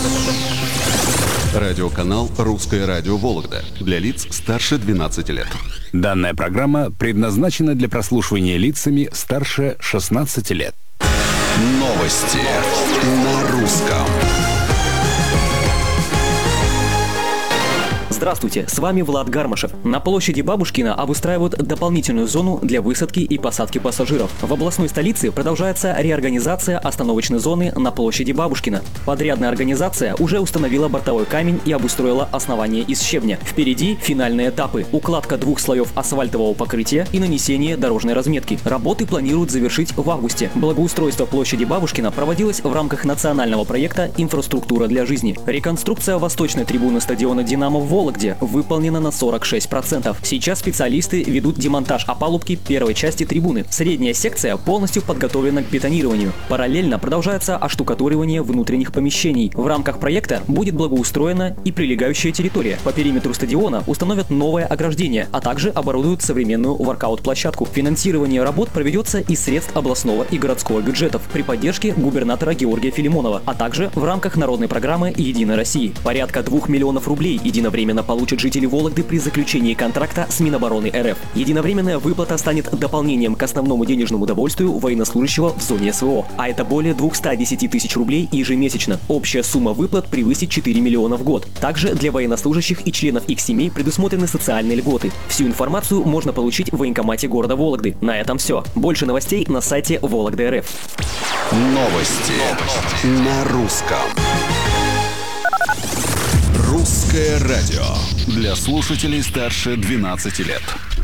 Радиоканал «Русское радио Вологда» для лиц старше 12 лет. Данная программа предназначена для прослушивания лицами старше 16 лет. Новости на русском. Здравствуйте, с вами Влад Гармашев. На площади Бабушкина обустраивают дополнительную зону для высадки и посадки пассажиров. В областной столице продолжается реорганизация остановочной зоны на площади Бабушкина. Подрядная организация уже установила бортовой камень и обустроила основание из щебня. Впереди финальные этапы: укладка 2 слоев асфальтового покрытия и нанесение дорожной разметки. Работы планируют завершить в августе. Благоустройство площади Бабушкина проводилось в рамках национального проекта «Инфраструктура для жизни». Реконструкция восточной трибуны стадиона «Динамо» в Вологде выполнена на 46%. Сейчас специалисты ведут демонтаж опалубки первой части трибуны. Средняя секция полностью подготовлена к бетонированию. Параллельно продолжается оштукатуривание внутренних помещений. В рамках проекта будет благоустроена и прилегающая территория. По периметру стадиона установят новое ограждение, а также оборудуют современную воркаут-площадку. Финансирование работ проведется из средств областного и городского бюджетов при поддержке губернатора Георгия Филимонова, а также в рамках народной программы «Единая Россия». Порядка 2 миллионов рублей единовременно получат жители Вологды при заключении контракта с Минобороны РФ. Единовременная выплата станет дополнением к основному денежному удовольствию военнослужащего в зоне СВО, а это более 210 тысяч рублей ежемесячно. Общая сумма выплат превысит 4 миллиона в год. Также для военнослужащих и членов их семей предусмотрены социальные льготы. Всю информацию можно получить в военкомате города Вологды. На этом все. Больше новостей на сайте Вологда.рф. Новости на русском. Русское радио для слушателей старше 12 лет.